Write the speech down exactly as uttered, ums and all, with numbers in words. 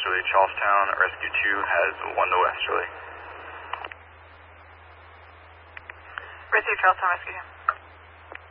Westerly, Charlestown, Rescue two has one to Westerly. Rescue Charlestown, Rescue two.